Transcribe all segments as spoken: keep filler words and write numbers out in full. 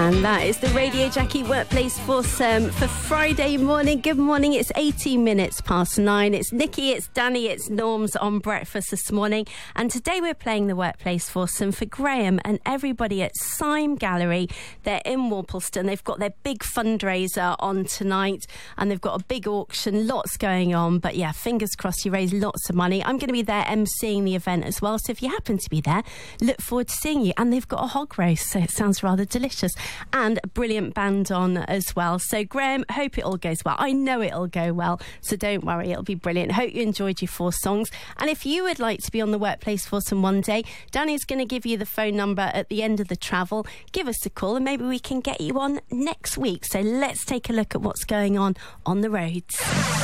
And that is the Radio Jackie Workplace Foursome for Friday morning. Good morning. It's eighteen minutes past nine. It's Nikki, it's Danny, it's Norms on breakfast this morning. And today we're playing the Workplace Foursome for Graham and everybody at Syme Gallery. They're in Worplesdon. They've got their big fundraiser on tonight and they've got a big auction, lots going on. But yeah, fingers crossed you raise lots of money. I'm going to be there emceeing the event as well. So if you happen to be there, look forward to seeing you. And they've got a hog roast, so it sounds rather delicious. And a brilliant band on as well. So Graham, hope it all goes well. I know it'll go well, so don't worry, it'll be brilliant. Hope you enjoyed your four songs. And if you would like to be on the Workplace Foursome one day, Danny's going to give you the phone number at the end of the travel. Give us a call and maybe we can get you on next week. So let's take a look at what's going on on the roads.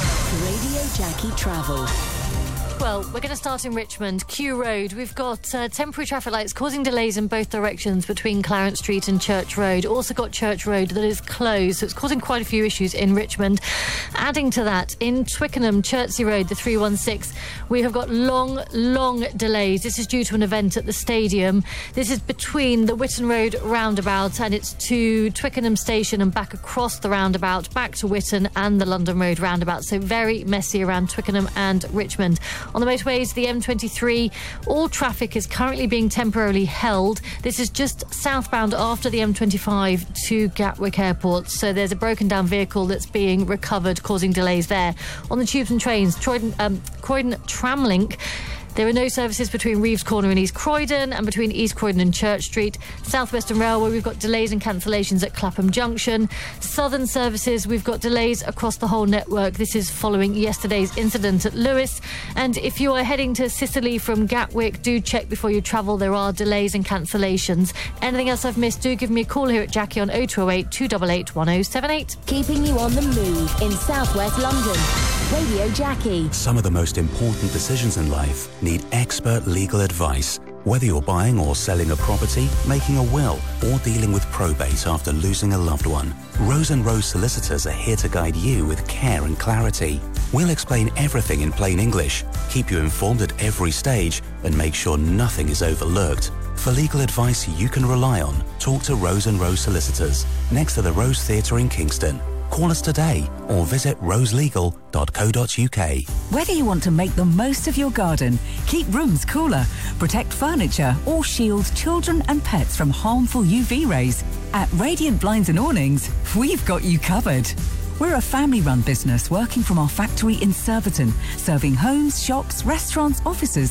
Radio Jackie Travel. Well, we're going to start in Richmond. Kew Road. We've got uh, temporary traffic lights causing delays in both directions between Clarence Street and Church Road. Also got Church Road that is closed, so it's causing quite a few issues in Richmond. Adding to that, in Twickenham, Chertsey Road, the three one six, we have got long, long delays. This is due to an event at the stadium. This is between the Witton Road roundabout and it's to Twickenham Station and back across the roundabout, back to Witton and the London Road roundabout. So very messy around Twickenham and Richmond. On the motorways, the M twenty-three, all traffic is currently being temporarily held. This is just southbound after the M twenty-five to Gatwick Airport. So there's a broken down vehicle that's being recovered, causing delays there. On the tubes and trains, Croydon, um, Croydon Tramlink, there are no services between Reeves Corner and East Croydon and between East Croydon and Church Street. South Western Railway, we've got delays and cancellations at Clapham Junction. Southern services, we've got delays across the whole network. This is following yesterday's incident at Lewis. And if you are heading to Sicily from Gatwick, do check before you travel. There are delays and cancellations. Anything else I've missed, do give me a call here at Jackie on oh two oh eight, two eight eight, one oh seven eight. Keeping you on the move in southwest London. Radio Jackie. Some of the most important decisions in life need expert legal advice. Whether you're buying or selling a property, making a will, or dealing with probate after losing a loved one, Rose and Rose Solicitors are here to guide you with care and clarity. We'll explain everything in plain English, keep you informed at every stage, and make sure nothing is overlooked. For legal advice you can rely on, talk to Rose and Rose Solicitors, next to the Rose Theatre in Kingston. Call us today or visit rose legal dot co dot uk. Whether you want to make the most of your garden, keep rooms cooler, protect furniture or shield children and pets from harmful U V rays, at Radiant Blinds and Awnings, we've got you covered. We're a family-run business working from our factory in Surbiton, serving homes, shops, restaurants, offices